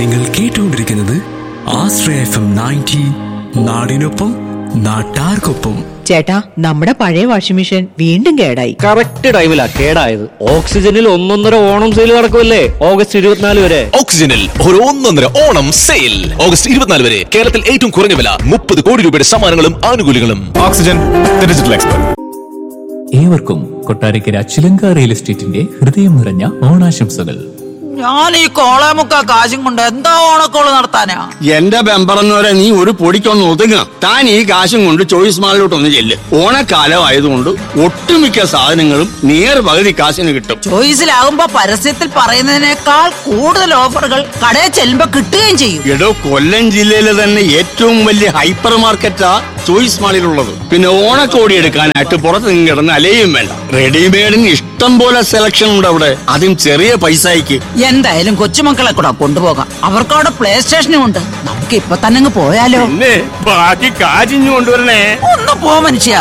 നിങ്ങൾ കേട്ടുകൊണ്ടിരിക്കുന്നത് ആശ്രയ FM 90, നാടിനൊപ്പം നാട്ടാർക്കൊപ്പം. ചേട്ടാ, നമ്മുടെ പഴയ വാഷിംഗ് മെഷീൻ വീണ്ടും കേടായി. കറക്റ്റ് ടൈമിലാ കേടായത്. ഓക്സിജനിൽ 1.5 ഓണം സെയിൽ നടക്കുമല്ലേ, ഓഗസ്റ്റ് 24 വരെ. ഓക്സിജനിൽ ഒരു 1.5 ഓണം സെയിൽ ഓഗസ്റ്റ് 24 വരെ. കേരളത്തിൽ ഏറ്റവും കുറഞ്ഞ വില, 30 കോടി രൂപയുടെ സമ്മാനങ്ങളും ആനുകൂല്യങ്ങളും. Oxygen digital expert. ഏവർക്കും കൊട്ടാരക്കര ചിലങ്ക റിയൽ എസ്റ്റേറ്റിന്റെ ഹൃദയം നിറഞ്ഞ ഓണാശംസകൾ. ഞാൻ ഈ കോളേമുക്ക കാശും കൊണ്ട് എന്താ ഓണക്കോള് നടത്താനാ? എന്റെ ബെമ്പറന്നവരെ നീ ഒരു പൊടിക്കൊന്ന് ഒതുങ്ങണം. താൻ ഈ കാശും കൊണ്ട് ചോയ്സ് മാളിലോട്ടൊന്ന് ചെല്ല്. ഓണക്കാലം ആയതുകൊണ്ട് ഒട്ടുമിക്ക സാധനങ്ങളും നേർ പകുതി കാശിന് കിട്ടും. ചോയ്സിലാകുമ്പോ പരസ്യത്തിൽ പറയുന്നതിനേക്കാൾ കൂടുതൽ ഓഫറുകൾ കടയിൽ ചെല്ലുമ്പോ കിട്ടുകയും ചെയ്യും. എടോ, കൊല്ലം ജില്ലയിലെ തന്നെ ഏറ്റവും വലിയ ഹൈപ്പർ മാർക്കറ്റാ ചോയ്സ് മാളിലുള്ളത്. പിന്നെ ഓണക്കോടി എടുക്കാനായിട്ട് പുറത്ത് നിന്ന് കിടന്ന് അലയും വേണ്ട. റെഡിമെയ്ഡിന് ഇഷ്ടം പോലെ സെലക്ഷൻ ഉണ്ട് അവിടെ, അതും ചെറിയ പൈസയ്ക്ക്. എന്തായാലും കൊച്ചുമക്കളെ കൂടെ കൊണ്ടുപോകാം, അവർക്ക് അവിടെ പ്ലേ സ്റ്റേഷനും ഉണ്ട്. നമുക്ക് ഇപ്പൊ തന്നെ അങ്ങ് പോയാലോ? പിന്നെ ബാക്കി കാശിഞ്ഞു കൊണ്ടുവരണേ. ഒന്ന് പോ മനുഷ്യ.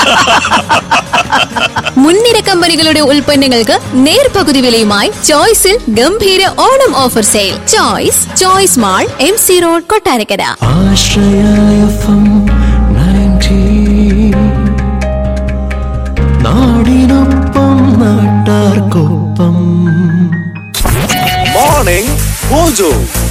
മുൻനിര കമ്പനികളുടെ ഉൽപ്പന്നങ്ങൾക്ക് നേർപകുതി വിലയുമായി ചോയ്സിൽ ഗംഭീര Onam offer sale. Choice mall, MC road, Kottarakkara. ആശ്രയ FM 90, നാടിനൊപ്പം നാട്ടാർക്കൊപ്പം. Morning mojo.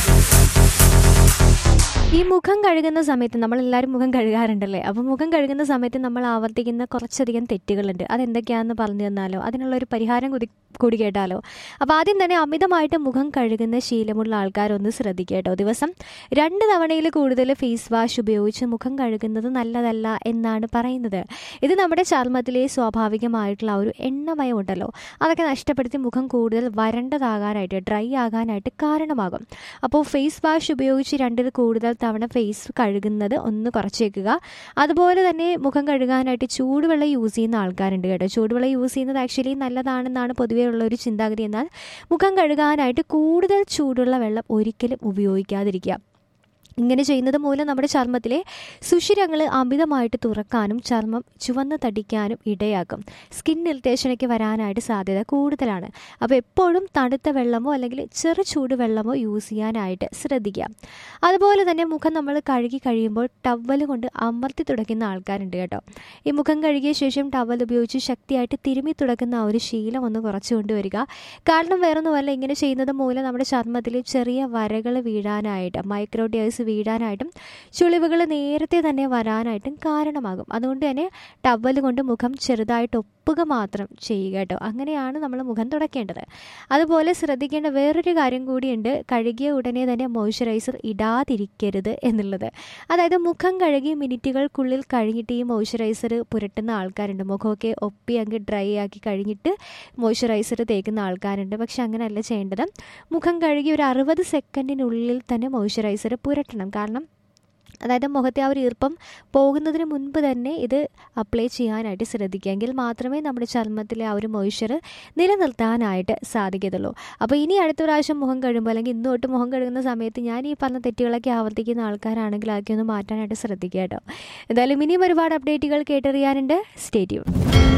ഈ മുഖം കഴുകുന്ന സമയത്ത് നമ്മളെല്ലാവരും മുഖം കഴുകാറുണ്ടല്ലേ? അപ്പോൾ മുഖം കഴുകുന്ന സമയത്ത് നമ്മൾ ആവർത്തിക്കുന്ന കുറച്ചധികം തെറ്റുകളുണ്ട്. അതെന്തൊക്കെയാണെന്ന് പറഞ്ഞു തന്നാലോ? അതിനുള്ളൊരു പരിഹാരം കൂടി കേട്ടാലോ? അപ്പോൾ ആദ്യം തന്നെ അമിതമായിട്ട് മുഖം കഴുകുന്ന ശീലമുള്ള ആൾക്കാരൊന്ന് ശ്രദ്ധിക്കുക കേട്ടോ. ദിവസം 2 തവണയിൽ കൂടുതൽ ഫേസ് വാഷ് ഉപയോഗിച്ച് മുഖം കഴുകുന്നത് നല്ലതല്ല എന്നാണ് പറയുന്നത്. ഇത് നമ്മുടെ ചർമ്മത്തിലെ സ്വാഭാവികമായിട്ടുള്ള ഒരു എണ്ണമയം ഉണ്ടല്ലോ, അതൊക്കെ നഷ്ടപ്പെടുത്തി മുഖം കൂടുതൽ വരണ്ടതാകാനായിട്ട്, ഡ്രൈ ആകാനായിട്ട് കാരണമാകും. അപ്പോൾ ഫേസ് വാഷ് ഉപയോഗിച്ച് 2-ൽ കൂടുതൽ തവണ ഫേസ് കഴുകുന്നത് ഒന്ന് കുറച്ചേക്കുക. അതുപോലെ തന്നെ മുഖം കഴുകാനായിട്ട് ചൂടുവെള്ളം യൂസ് ചെയ്യുന്ന ആൾക്കാരുണ്ട് കേട്ടോ. ചൂടുവെള്ളം യൂസ് ചെയ്യുന്നത് ആക്ച്വലി നല്ലതാണെന്നാണ് പൊതുവേ ഉള്ളൊരു ചിന്താഗതി. എന്നാൽ മുഖം കഴുകാനായിട്ട് കൂടുതൽ ചൂടുള്ള വെള്ളം ഒരിക്കലും ഉപയോഗിക്കാതിരിക്കുക. ഇങ്ങനെ ചെയ്യുന്നത് മൂലം നമ്മുടെ ചർമ്മത്തിലെ സുഷിരങ്ങൾ അമിതമായിട്ട് തുറക്കാനും ചർമ്മം ചുവന്ന് തടിക്കാനും ഇടയാക്കും. സ്കിൻ ഇറിറ്റേഷനൊക്കെ വരാനായിട്ട് സാധ്യത കൂടുതലാണ്. അപ്പോൾ എപ്പോഴും തണുത്ത വെള്ളമോ അല്ലെങ്കിൽ ചെറു ചൂട് വെള്ളമോ യൂസ് ചെയ്യാനായിട്ട് ശ്രദ്ധിക്കുക. അതുപോലെ തന്നെ മുഖം നമ്മൾ കഴുകി കഴിയുമ്പോൾ ടവൽ കൊണ്ട് അമർത്തി തുടയ്ക്കുന്ന ആൾക്കാരുണ്ട് കേട്ടോ. ഈ മുഖം കഴുകിയ ശേഷം ടവൽ ഉപയോഗിച്ച് ശക്തിയായിട്ട് തിരുമ്മി തുടക്കുന്ന ആ ഒരു ശീലം ഒന്ന് കുറച്ച് കൊണ്ടുവരിക. കാരണം വേറൊന്നുമല്ല, ഇങ്ങനെ ചെയ്യുന്നത് മൂലം നമ്മുടെ ചർമ്മത്തിൽ ചെറിയ വരകൾ വീഴാനായിട്ട്, മൈക്രോഡിയേഴ്സ് വീഴാനായിട്ടും ചുളിവുകൾ നേരത്തെ തന്നെ വരാനായിട്ടും കാരണമാകും. അതുകൊണ്ട് തന്നെ ടവൽ കൊണ്ട് മുഖം ചെറുതായിട്ട് ഒപ്പുക മാത്രം ചെയ്യുക കേട്ടോ. അങ്ങനെയാണ് നമ്മൾ മുഖം തുടയ്ക്കേണ്ടത്. അതുപോലെ ശ്രദ്ധിക്കേണ്ട വേറൊരു കാര്യം കൂടിയുണ്ട്, കഴുകിയ ഉടനെ തന്നെ മോയ്സ്ചറൈസർ ഇടാതിരിക്കരുത് എന്നുള്ളത്. അതായത് മുഖം കഴുകി മിനിറ്റുകൾക്കുള്ളിൽ കഴിഞ്ഞിട്ട് ഈ മോയ്സ്ചറൈസർ പുരട്ടുന്ന ആൾക്കാരുണ്ട്. മുഖമൊക്കെ ഒപ്പി അങ്ങ് ഡ്രൈ ആക്കി കഴിഞ്ഞിട്ട് മോയ്സ്ചറൈസർ തേക്കുന്ന ആൾക്കാരുണ്ട്. പക്ഷെ അങ്ങനെയല്ല ചെയ്യേണ്ടത്. മുഖം കഴുകി ഒരു 60 സെക്കൻഡിനുള്ളിൽ തന്നെ മോയ്സ്ചറൈസർ പുരട്ടണം. കാരണം അതായത് മുഖത്തെ ആ ഒരു ഈർപ്പം പോകുന്നതിന് മുൻപ് തന്നെ ഇത് അപ്ലൈ ചെയ്യാനായിട്ട് ശ്രദ്ധിക്കുക. എങ്കിൽ മാത്രമേ നമ്മുടെ ചർമ്മത്തിലെ ആ ഒരു മോയ്സ്ചർ നിലനിർത്താനായിട്ട് സാധിക്കത്തുള്ളൂ. അപ്പോൾ ഇനി അടുത്ത പ്രാവശ്യം മുഖം കഴുകുമ്പോൾ അല്ലെങ്കിൽ ഇന്ന് തൊട്ട് മുഖം കഴുകുന്ന സമയത്ത് ഞാൻ ഈ പറഞ്ഞ തെറ്റുകളൊക്കെ ആവർത്തിക്കുന്ന ആൾക്കാരാണെങ്കിൽ അതൊക്കെ ഒന്ന് മാറ്റാനായിട്ട് ശ്രദ്ധിക്കുക കേട്ടോ. എന്തായാലും ഇനിയും ഒരുപാട് അപ്ഡേറ്റുകൾ കേട്ടറിയാനുണ്ട്. Stay tuned.